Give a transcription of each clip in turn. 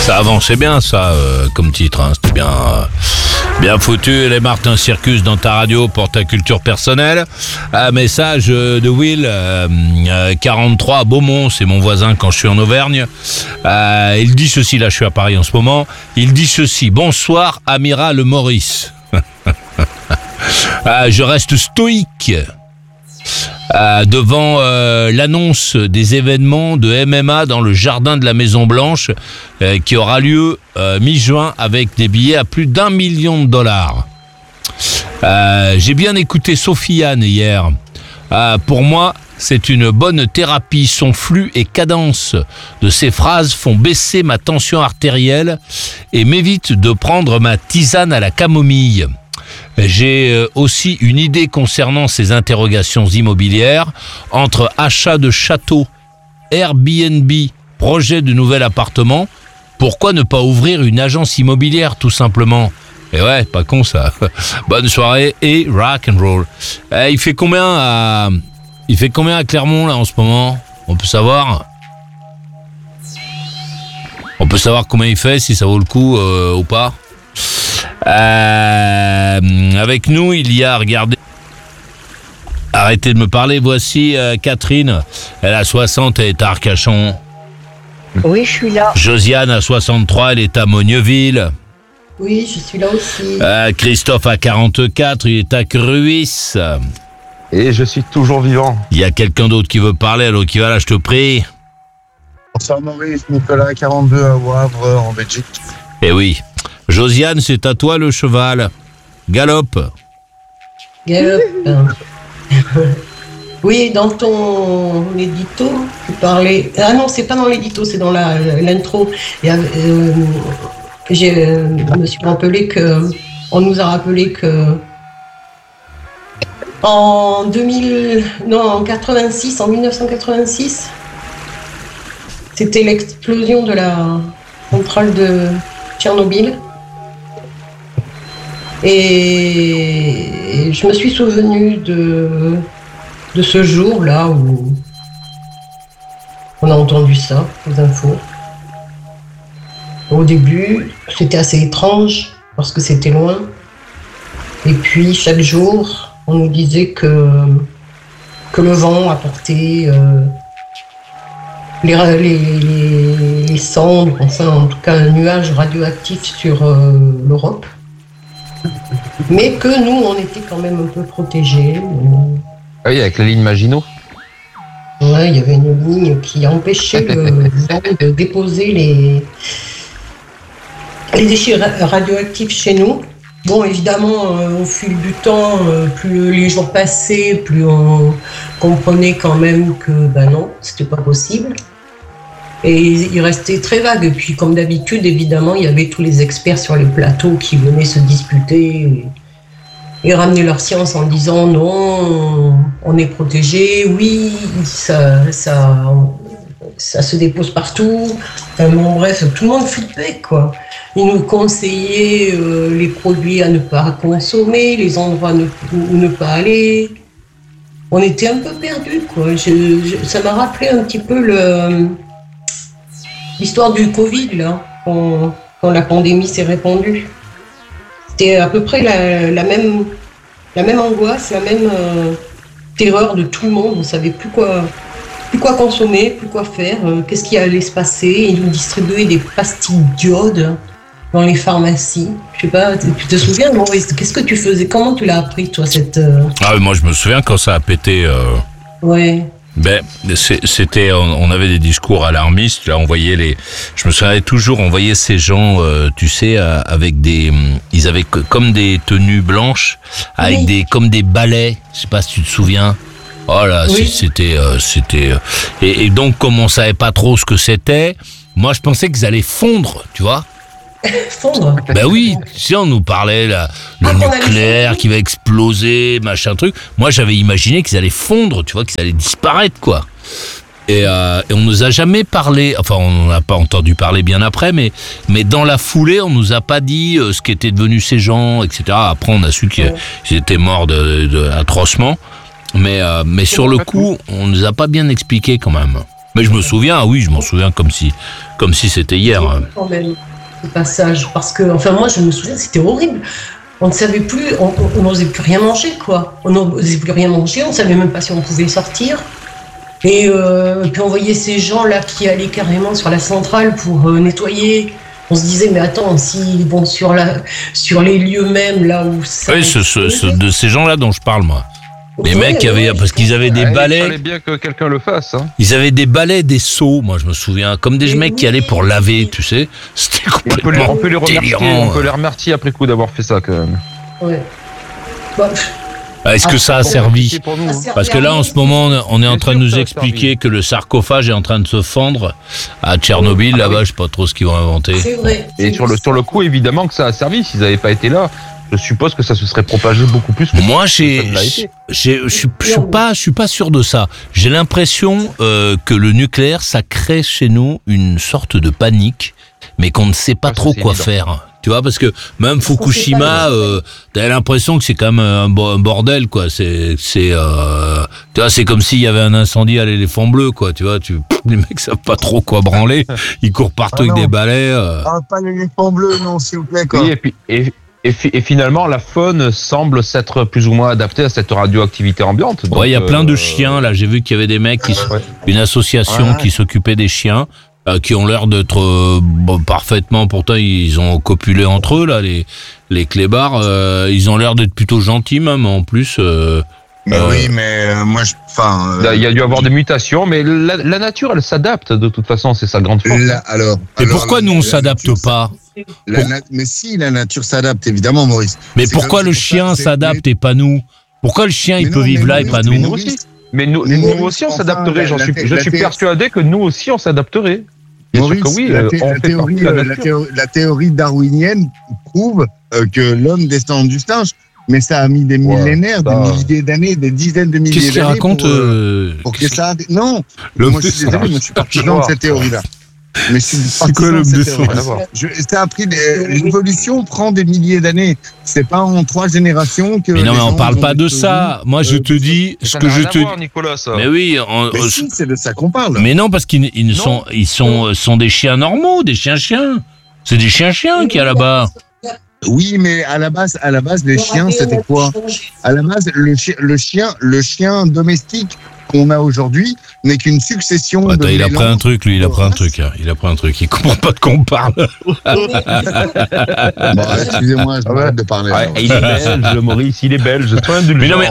Ça avançait bien, ça, comme titre. Hein. C'était bien foutu. Les Martin Circus dans ta radio pour ta culture personnelle. Un message de Will, 43 à Beaumont. C'est mon voisin quand je suis en Auvergne. Il dit ceci, là je suis à Paris en ce moment. Il dit ceci: bonsoir, amiral Maurice. Je reste stoïque devant l'annonce des événements de MMA dans le jardin de la Maison Blanche qui aura lieu mi-juin avec des billets à plus d'$1 million. J'ai bien écouté Sofiane hier. Pour moi, c'est une bonne thérapie. Son flux et cadence de ses phrases font baisser ma tension artérielle et m'évitent de prendre ma tisane à la camomille. J'ai aussi une idée concernant ces interrogations immobilières. Entre achat de château, Airbnb, projet de nouvel appartement, pourquoi ne pas ouvrir une agence immobilière tout simplement? Et ouais, pas con ça. Bonne soirée et rock and roll. Il fait combien à Clermont là en ce moment? On peut savoir? On peut savoir combien il fait, si ça vaut le coup ou pas? Avec nous, il y a, regardez, arrêtez de me parler, voici Catherine, elle a 60, elle est à Arcachon. Oui, je suis là. Josiane a 63, elle est à Mogneuville. Oui, je suis là aussi. Christophe a 44, il est à Cruis. Et je suis toujours vivant. Il y a quelqu'un d'autre qui veut parler, alors qui va là, je te prie. Bonsoir Maurice, Nicolas, 42 à Wavre, en Belgique. Eh oui. Josiane, c'est à toi le cheval. Galope. Galope. Oui, dans ton édito, tu parlais... Ah non, c'est pas dans l'édito, c'est dans l'intro. Je me suis rappelé que... On nous a rappelé que... En 1986, c'était l'explosion de la centrale de Tchernobyl. Et je me suis souvenu de ce jour-là où on a entendu ça, aux infos. Au début, c'était assez étrange parce que c'était loin. Et puis, chaque jour, on nous disait que le vent apportait les cendres, enfin en tout cas un nuage radioactif sur l'Europe. Mais que nous, on était quand même un peu protégés. Ah oui, avec la ligne Maginot. Ouais, il y avait une ligne qui empêchait le vent de déposer les déchets radioactifs chez nous. Bon, évidemment, au fil du temps, plus les jours passaient, plus on comprenait quand même que, non, c'était pas possible. Et il restait très vague. Et puis, comme d'habitude, évidemment, il y avait tous les experts sur les plateaux qui venaient se disputer et ramener leur science en disant non, on est protégé, oui, ça se dépose partout. Enfin, bon, bref, tout le monde flippait, quoi. Ils nous conseillaient les produits à ne pas consommer, les endroits où ne pas aller. On était un peu perdus, quoi. Ça m'a rappelé un petit peu l'histoire du Covid, là, quand la pandémie s'est répandue. C'était à peu près la même angoisse, la même terreur de tout le monde. On ne savait plus quoi consommer, plus quoi faire, qu'est-ce qui allait se passer. Ils nous distribuaient des pastilles d'iode dans les pharmacies. Je sais pas, tu te souviens, Maurice, qu'est-ce que tu faisais? Comment tu l'as appris, toi, cette... Ah, moi, je me souviens quand ça a pété... Ouais. C'était, on avait des discours alarmistes. Là, je me souviens toujours, on voyait ces gens, tu sais, avec ils avaient comme des tenues blanches, avec oui. comme des balais. Je sais pas si tu te souviens. Oh là, oui. C'était, et donc comme on savait pas trop ce que c'était, moi je pensais qu'ils allaient fondre, tu vois. Fondre. Ben oui, tu sais, on nous parlait là, le nucléaire qui va exploser, machin truc. Moi, j'avais imaginé qu'ils allaient fondre, tu vois, qu'ils allaient disparaître, quoi. Et on nous a jamais parlé, enfin, on n'a pas entendu parler bien après, mais dans la foulée, on nous a pas dit ce qu'étaient devenus ces gens, etc. Après, on a su qu'ils étaient morts atrocement, mais sur le coup, on nous a pas bien expliqué quand même. Mais je me souviens, oui, je m'en souviens comme si c'était hier. Quand même, ce passage. Parce que, enfin, moi, je me souviens, c'était horrible. On ne savait plus, on n'osait plus rien manger, quoi. On n'osait plus rien manger, on ne savait même pas si on pouvait sortir. Et puis on voyait ces gens-là qui allaient carrément sur la centrale pour nettoyer. On se disait, mais attends, s'ils vont sur les lieux même, là où ça... Oui, de ces gens-là dont je parle, moi. Les mecs qui avaient, parce qu'ils avaient des balais. Il fallait bien que quelqu'un le fasse. Hein. Ils avaient des balais, des seaux, moi je me souviens, comme des mecs qui allaient pour laver, tu sais. C'était complètement on peut les remercier, délirant. on peut les remercier après coup d'avoir fait ça quand même. Ouais. Bon, est-ce que ça a servi pour nous, hein. Parce que là, en ce moment, on est en train de nous expliquer que le sarcophage est en train de se fendre à Tchernobyl. Là-bas, je sais pas trop ce qu'ils vont inventer. c'est vrai. Et sur le coup, évidemment que ça a servi. S'ils n'avaient pas été là, je suppose que ça se serait propagé beaucoup plus. Moi, je suis pas sûr de ça. J'ai l'impression que le nucléaire, ça crée chez nous une sorte de panique, mais qu'on ne sait pas trop quoi faire. Tu vois, parce que même Fukushima, t'as l'impression que c'est quand même un bordel, quoi. Tu vois, c'est comme s'il y avait un incendie à l'éléphant bleu, quoi. Tu vois, les mecs savent pas trop quoi branler. Ils courent partout avec des balais. Pas l'éléphant bleu, non, s'il vous plaît, quoi. Oui, et finalement, la faune semble s'être plus ou moins adaptée à cette radioactivité ambiante. Ouais, il y a plein de chiens, là. J'ai vu qu'il y avait des mecs une association qui s'occupait des chiens. Qui ont l'air d'être parfaitement, pourtant ils ont copulé entre eux là, les clébards, ils ont l'air d'être plutôt gentils même en plus. Oui, mais moi, il y a dû avoir des mutations, mais la nature elle s'adapte de toute façon, c'est sa grande force. Et pourquoi nous on s'adapte pas? Mais si la nature s'adapte, évidemment, Maurice. Mais pourquoi le chien s'adapte et pas nous? Pourquoi le chien il peut vivre là et pas nous? Mais nous aussi, on s'adapterait. Je suis persuadé que nous aussi, on s'adapterait. Maurice, oui, la théorie darwinienne prouve que l'homme descend du singe, mais ça a mis des millénaires, des milliers d'années, des dizaines de milliers d'années. Qu'est-ce qu'il raconte pour que ça... Non, moi je suis désolé, je suis partisan de cette théorie-là. Mais c'est quoi l'homme de singe? Ça a pris l'évolution prend des milliers d'années. C'est pas en 3 générations que. Mais non, mais on parle pas de ça. Moi, je te dis ce que je te dis. Nicolas, ça. Mais oui, mais si, c'est de ça qu'on parle. Mais non, parce qu'ils sont des chiens normaux, des chiens. C'est des chiens qu'il y a là-bas. Oui, mais à la base, les chiens, c'était quoi? À la base, le chien domestique qu'on a aujourd'hui n'est qu'une succession de... il a pris un truc, lui, il a pris un truc. Il comprend pas de quoi on parle. Bon, excusez-moi, je m'arrête de parler. Il est belge, Maurice, il est belge. Mais non, mais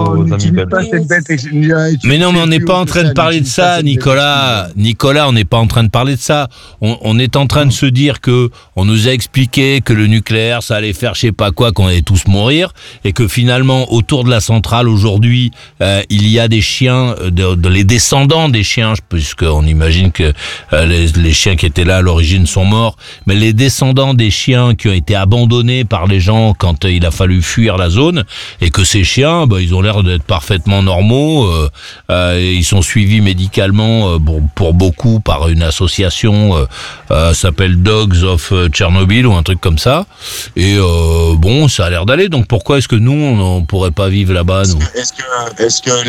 on n'est pas en train de parler de ça, Nicolas. Nicolas, on n'est pas en train de parler de ça. On est en train de se dire que on nous a expliqué que le nucléaire, ça allait faire je sais pas quoi, qu'on allait tous mourir, et que finalement, autour de la centrale, aujourd'hui, il y a des chiens, les descendants des chiens, puisqu'on imagine que les chiens qui étaient là à l'origine sont morts, mais les descendants des chiens qui ont été abandonnés par les gens quand il a fallu fuir la zone, et que ces chiens, ils ont l'air d'être parfaitement normaux, ils sont suivis médicalement pour beaucoup par une association s'appelle Dogs of Chernobyl ou un truc comme ça, et ça a l'air d'aller. Donc pourquoi est-ce que nous on pourrait pas vivre là-bas, nous? Est-ce que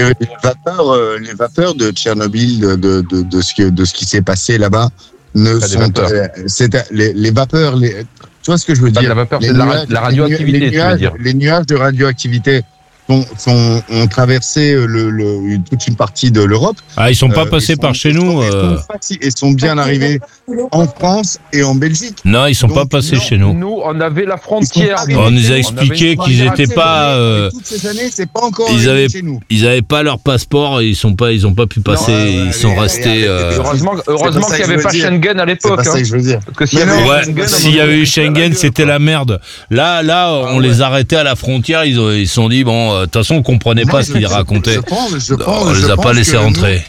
les vapeurs de Tchernobyl, de ce qui s'est passé là-bas, ne sont les vapeurs, tu vois ce que je veux dire? La vapeur, c'est de la radioactivité, tu veux dire. Les nuages de radioactivité ont traversé toute une partie de l'Europe. Ils sont pas passés par chez nous. Ils sont bien arrivés en France et en Belgique. Non, ils sont pas passés chez nous. Nous, on avait la frontière. On nous a expliqué qu'ils étaient pas. Toutes ces années, c'est pas encore chez nous. Ils avaient pas leur passeport. Ils ont pas pu passer. Ils sont restés. Heureusement qu'il n'y avait pas Schengen à l'époque. C'est pas ça que je veux dire. Parce que s'il y avait eu Schengen, c'était la merde. Là, on les arrêtait à la frontière. Ils se sont dit de toute façon, on comprenait pas ce qu'ils racontaient. On les a pas laissés rentrer.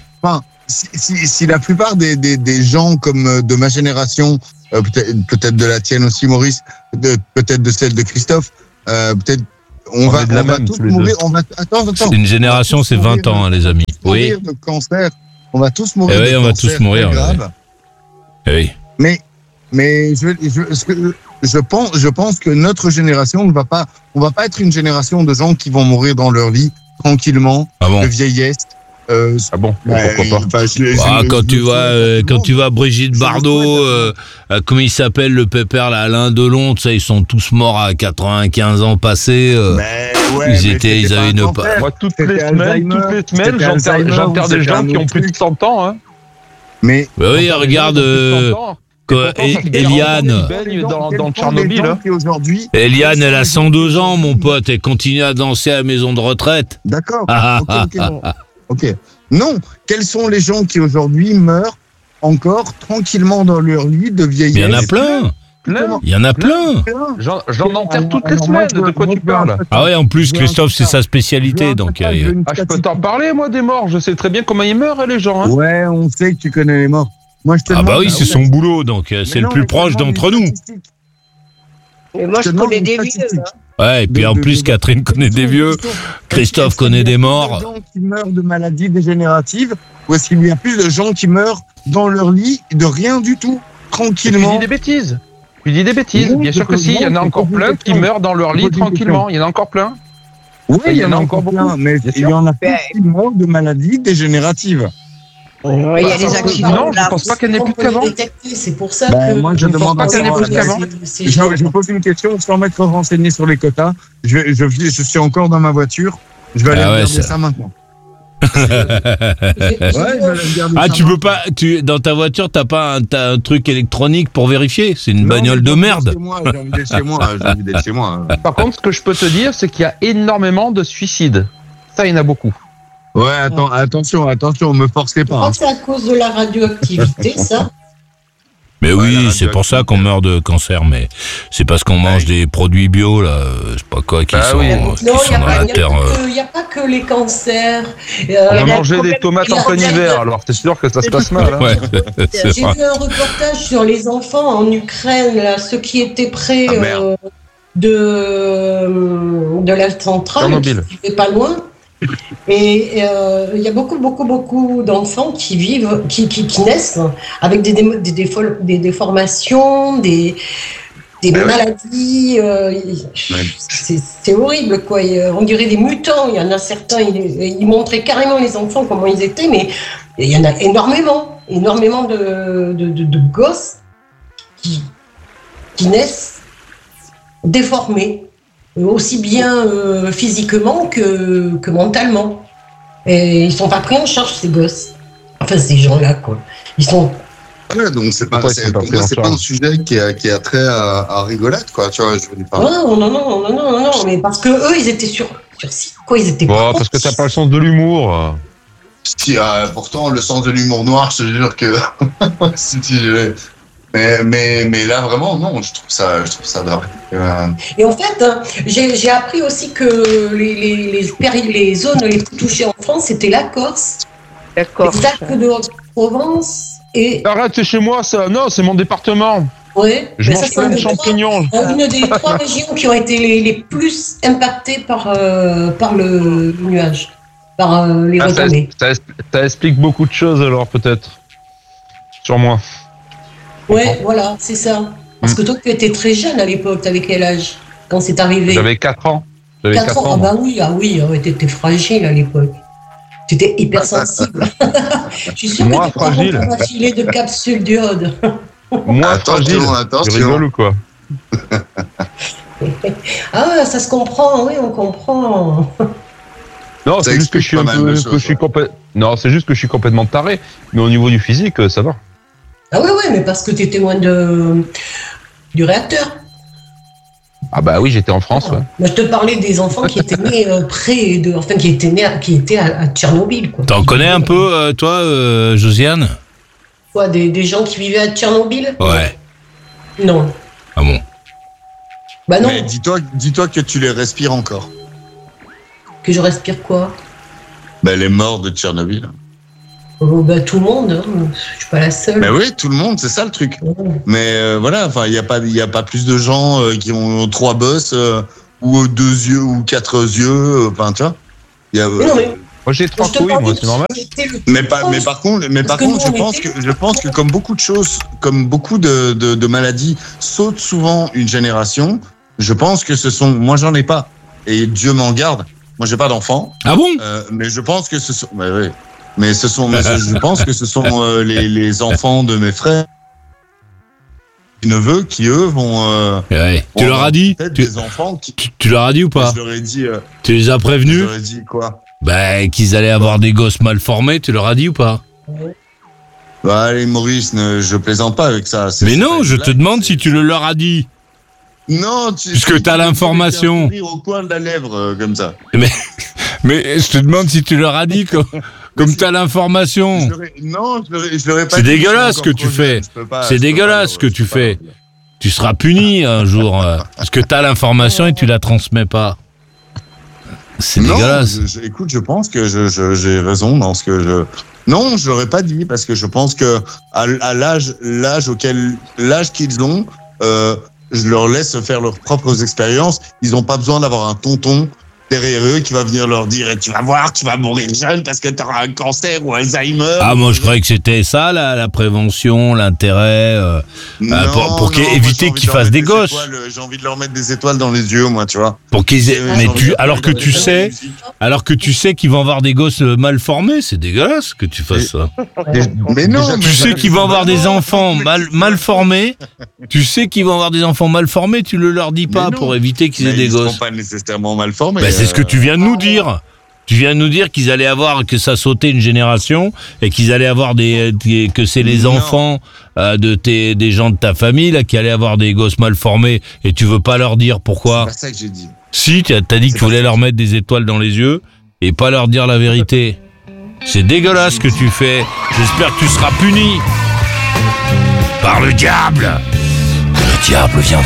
Si la plupart des gens comme de ma génération, peut-être de la tienne aussi, Maurice, peut-être de celle de Christophe, peut-être on va tous mourir. Attends. Une génération, c'est 20 ans, les amis. Oui. De cancer. On va tous mourir. Oui, on va tous mourir. Oui. Mais je pense que notre génération on va pas être une génération de gens qui vont mourir dans leur lit tranquillement, de vieillesse, Ah bon, pourquoi pas. Quand tu vois Brigitte Bardot, comment il s'appelle le pépère là, Alain Delon, ils sont tous morts à 95 ans passés. Ils avaient une. Moi, toutes les semaines, j'enterre des gens qui ont plus de 100 ans. Hein. Mais oui, regarde. Eliane. Dans Tchernobyl. Eliane, elle a 102 ans, mon pote. Elle continue à danser à la maison de retraite. D'accord. Ok. Non. Quels sont les gens qui aujourd'hui meurent encore tranquillement dans leur lit de vieillesse? Il y en a plein. Il y en a plein. J'en enterre toutes les semaines. De quoi tu parles? Ah ouais, en plus, Christophe, c'est sa spécialité. Donc, je peux t'en parler, moi, des morts. Je sais très bien comment ils meurent, les gens. Hein. Ouais, on sait que tu connais les morts. Moi, je te demande, bah oui, c'est son boulot, donc c'est le plus proche d'entre nous. Et moi, je connais des vieux. Ouais, et puis en plus, Catherine connaît des vieux, Christophe connaît des morts. Des gens qui meurent de maladies dégénératives, ou est-ce qu'il y a plus de gens qui meurent dans leur lit de rien du tout, tranquillement? Tu dis des bêtises. Non, bien sûr que si, il y en a encore plein qui meurent dans leur lit tranquillement. Il y en a encore plein. Oui, il y en a encore beaucoup. Mais il y en a plus qui meurent de maladies dégénératives. Il y a des accidents. Non, je ne pense pas qu'elle n'ait plus qu'avant. C'est pour ça que. Moi, je demande pas qu'elle n'ait plus qu'avant. Je pose une question sans m'être renseigné sur les quotas. Je suis encore dans ma voiture. Je vais aller regarder ça maintenant. Tu peux pas. Dans ta voiture, t'as pas un truc électronique pour vérifier. C'est une bagnole de merde. J'ai envie d'être chez moi. Par contre, ce que je peux te dire, c'est qu'il y a énormément de suicides. Ça, il y en a beaucoup. Ouais, attention, me forcez pas. Je crois que c'est à cause de la radioactivité, ça. Mais oui, c'est pour ça qu'on meurt de cancer, mais c'est parce qu'on mange des produits bio, là, je sais pas quoi, qui sont dans la terre. Il n'y a pas que les cancers. On va manger des tomates en plein hiver, alors c'est sûr que ça se passe mal. Ouais, j'ai vu un reportage sur les enfants en Ukraine, là, ceux qui étaient près de la centrale, qui n'étaient pas loin. Et il y a beaucoup d'enfants qui vivent, qui naissent avec des déformations, des maladies. C'est horrible, quoi. On dirait des mutants. Il y en a certains, ils montraient carrément les enfants comment ils étaient, mais il y en a énormément de gosses qui naissent déformés. Aussi bien physiquement que mentalement. Et ils sont pas pris en charge, ces gosses. Enfin, ces gens-là, quoi. Ils sont... Ouais, donc c'est pas un sujet qui a trait à rigolade, quoi. Tu vois, je veux dire pas. Non, mais parce que eux, ils étaient sur site, quoi. Ils étaient parce que t'as pas le sens de l'humour. Si, pourtant, le sens de l'humour noir, je te jure que... Mais là, vraiment, non, je trouve ça drôle. Et en fait, j'ai appris aussi que les zones les plus touchées en France, c'était la Corse, les Alpes de Haute-Provence et... Arrête, c'est chez moi, ça. Non, c'est mon département. Oui. Je mange plein de champignons. Une des 3 régions qui ont été les plus impactées par le nuage, par les retombées. Ça explique beaucoup de choses, alors, peut-être, sur moi. Ouais, voilà, c'est ça. Parce que toi, tu étais très jeune à l'époque. T'avais quel âge quand c'est arrivé? J'avais 4 ans. 4 ans. Ah bah oui, t'étais fragile à l'époque. Tu étais hypersensible. Je suis sûre que tu t'as filé de capsules d'iode. Moi, fragile. Tu rigoles ou quoi? Ah, ça se comprend, oui, on comprend. Non, c'est juste que je suis Non, c'est juste que je suis complètement taré. Mais au niveau du physique, ça va. Ah oui, mais parce que tu étais loin du réacteur. Ah bah oui, j'étais en France, ouais. Moi, je te parlais des enfants qui étaient nés qui étaient à Tchernobyl, quoi. T'en connais un peu, toi, Josiane? Quoi, des gens qui vivaient à Tchernobyl? Ouais. Non. Ah bon? Bah non. Mais dis-toi que tu les respires encore. Que je respire quoi? Bah les morts de Tchernobyl. Oh, bah, tout le monde, hein. Je suis pas la seule. Mais oui, tout le monde, c'est ça le truc. Mais voilà, enfin, il y a pas plus de gens qui ont 3 bosses ou 2 yeux ou 4 yeux, enfin, tu vois. Moi j'ai 3 couilles, moi, c'est normal. Mais par contre, je pense que comme beaucoup de choses, comme beaucoup de maladies sautent souvent une génération, je pense que moi j'en ai pas et Dieu m'en garde. Moi j'ai pas d'enfant. Ah bon? Mais je pense que ce sont. Mais oui. Mais je pense que ce sont les enfants de mes frères, neveux, qui eux vont. Ouais. Tu leur as dit des enfants qui... tu leur as dit ou pas? Je leur ai dit. Tu les as prévenus? Je leur ai dit quoi? Qu'ils allaient avoir des gosses mal formés. Tu leur as dit ou pas? Bah allez Maurice, je plaisante pas avec ça. Mais non, je te demande si tu le leur as dit. Non, puisque t'as l'information. Au coin de la lèvre comme ça. Mais je te demande si tu leur as dit comme t'as l'information. Non, je leur ai pas. C'est dégueulasse ce que tu fais. C'est dégueulasse ce que tu fais. Tu seras puni un jour parce que t'as l'information et tu la transmets pas. C'est dégueulasse. Écoute, je pense que j'ai raison dans ce que je. Non, je l'aurais pas dit parce que je pense que à l'âge qu'ils ont, je leur laisse faire leurs propres expériences. Ils n'ont pas besoin d'avoir un tonton derrière eux qui va venir leur dire tu vas voir, tu vas mourir jeune parce que tu auras un cancer ou Alzheimer. Ah, moi je croyais que c'était ça la prévention, l'intérêt pour éviter qu'ils fassent des gosses. J'ai envie de leur mettre des étoiles dans les yeux, moi, tu vois. Pour qu'ils aient... alors que tu sais qu'ils vont avoir des gosses mal formés, c'est dégueulasse que tu fasses ça. Mais non, tu sais qu'ils vont avoir des enfants mal formés. Tu sais qu'ils vont avoir des enfants mal formés, tu le leur dis pas pour éviter qu'ils aient des gosses. Ils sont pas nécessairement mal formés. C'est ce que tu viens de nous dire. Tu viens de nous dire qu'ils allaient avoir, que ça sautait une génération et qu'ils allaient avoir que c'est les enfants des gens de ta famille là qui allaient avoir des gosses mal formés et tu veux pas leur dire pourquoi. C'est pas ça que j'ai dit. Si, t'as dit que tu voulais leur mettre des étoiles dans les yeux et pas leur dire la vérité. C'est dégueulasse ce que tu fais. J'espère que tu seras puni par le diable. Que le diable vient